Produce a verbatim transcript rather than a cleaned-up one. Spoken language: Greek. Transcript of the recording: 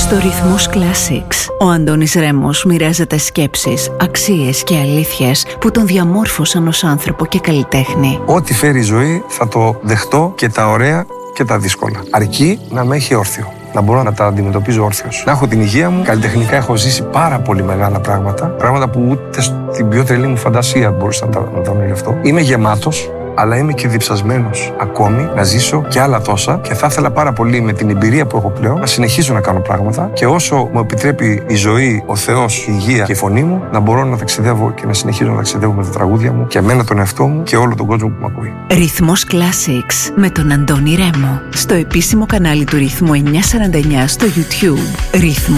Στο Ρυθμός Classics, ο Αντώνης Ρέμος μοιράζεται σκέψεις, αξίες και αλήθειες που τον διαμόρφωσαν ως άνθρωπο και καλλιτέχνη. Ό,τι φέρει η ζωή θα το δεχτώ, και τα ωραία και τα δύσκολα. Αρκεί να με έχει όρθιο. Να μπορώ να τα αντιμετωπίζω όρθιος. Να έχω την υγεία μου. Καλλιτεχνικά έχω ζήσει πάρα πολύ μεγάλα πράγματα. Πράγματα που ούτε στην πιο τρελή μου φαντασία μπορούσα να τα, να τα ονειρευτώ. Είμαι γεμάτος, αλλά είμαι και διψασμένος ακόμη να ζήσω και άλλα τόσα, και θα ήθελα πάρα πολύ με την εμπειρία που έχω πλέον να συνεχίζω να κάνω πράγματα, και όσο μου επιτρέπει η ζωή, ο Θεός, η υγεία και η φωνή μου, να μπορώ να ταξιδεύω και να συνεχίζω να ταξιδεύω με τα τραγούδια μου και εμένα, τον εαυτό μου και όλο τον κόσμο που με ακούει. Ρυθμός Classics με τον Αντώνη Ρέμο. Στο επίσημο κανάλι του Ρυθμού εννιακόσια σαράντα εννιά στο YouTube. Ρυθμός